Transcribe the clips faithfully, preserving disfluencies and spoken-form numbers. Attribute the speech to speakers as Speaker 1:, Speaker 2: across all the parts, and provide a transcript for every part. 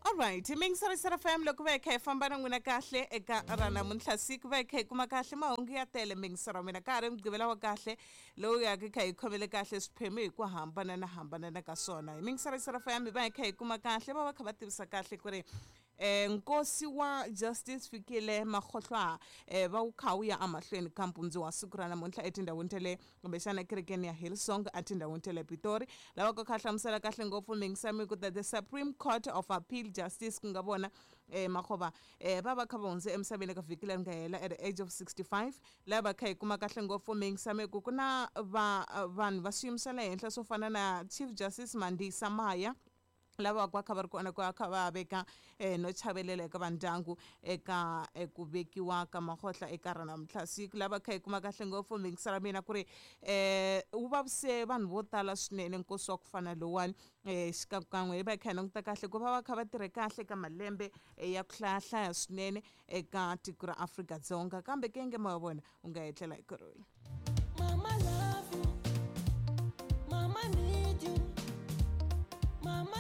Speaker 1: Alright, mingisarisa F M loko va kha famba na n'wina kahle eka rana namuntlha siku va kha kuma kahle mahungu ya tele mingisara mina ka ri mgqivela wa kahle lowu ya kha hi khomele kahle swiphemu hi ku hambana na hambana na ka swona. Mingisarisa F M va kha kuma kahle va va kha va tivisa kahle ku ri eh nkosi wa Justice Fikile Makgotlwa eh va ukhawu ya amahlweni kampundzi wa siku ra namuntlha etindhawini tele kumbe xana kerekeni ya Hillsong atindhawini tele Pitori lava ko khahlamusela kahle ngopfu mingisami ku the Supreme Court of Appeal Justice ku nga vona eh Makgoba eh va va kha va hundze emisaveni ka Fikile nga hela at the age of sixty-five lava kha ikuma kahle ngopfu mingisami ku kuna va vanhu va swiyimsela henhla swo fana na Chief Justice Mandisa Maya lava kwa kha va ri kona ku kha va veka eh no chavelela eka vandyangu eka eku vekiwa ka Makgotla eka rana namuntlha siku lava kha ikuma kahle ngopfu mingisara mina ku ri eh u vavise vanhu vo tala swinene nkosi wa ku fana lowani eh xikan'we va kha languta kahle ku va va kha va tirhe kahle ka malembe ya ku hlaya swinene eka tiko ra Afrika-Dzonga kambe kenge ma vona u nga hetlela hi koroni.
Speaker 2: Mama love you, mama need you, mama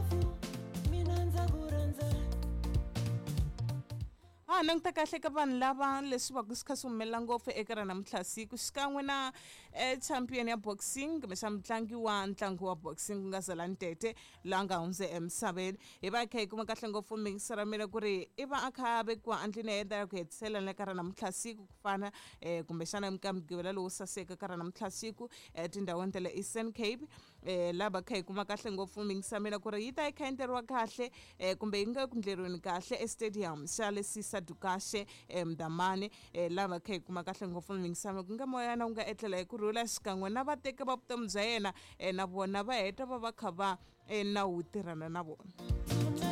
Speaker 1: Ah nangita kahle ka vanhu lava leswi va ku swi kha swi humelela ngopfu eka rana namuntlha siku xikan'we na eh champion ya boxing kumbe xa mutlangi wa ntlangu wa boxing ku nga Zalani Tete la nga hundze emisaveni hi va kha hi kuma kahle ngopfu mingisara mina ku ri i va a kha vekiwa andlwini ya yena ku hetisela na ka rana namuntlha siku ku fana eh kumbe xana mgqivela lowu saseka ka rana namuntlha siku etindhawini tale Eastern Cape eh lava kha hi kuma kahle ngopfu mingisara mina ku ri yi ta yi kha endleriwa kahle eh kumbe yi nga ku ndleriweni kahle estadium xa le Sisa Dukashe Mdamane lava kha kuma kahle ngopfu mingisama ku nga moya na u nga etlela hi kurhula xikan'we na vateki va vutomi bya yena na vona va heta va va kha va na wu tirhana na vona.